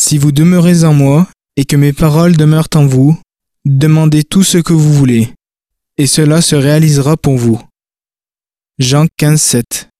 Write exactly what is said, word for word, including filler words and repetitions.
Si vous demeurez en moi, et que mes paroles demeurent en vous, demandez tout ce que vous voulez, et cela se réalisera pour vous. Jean quinze, sept.